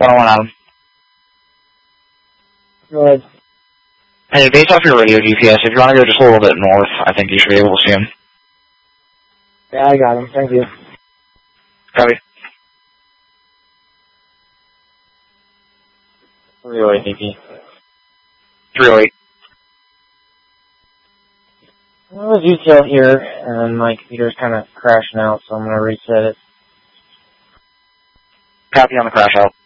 101 Adam. Go ahead. Hey, based off your radio GPS, if you want to go just a little bit north, I think you should be able to see him. Yeah, I got him. Thank you. Copy. 308 DP. 308. Well, there's detail here, and my computer's kind of crashing out, so I'm going to reset it. Copy on the crash out.